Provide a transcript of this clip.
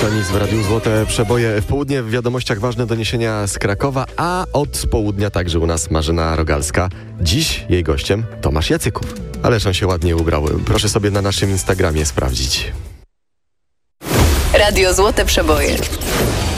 Arsenis w Radiu Złote Przeboje. W południe w wiadomościach ważne doniesienia z Krakowa, a od południa także u nas Marzena Rogalska. Dziś jej gościem Tomasz Jacyków. Ależ on się ładnie ubrał. Proszę sobie na naszym Instagramie sprawdzić. Radio Złote Przeboje.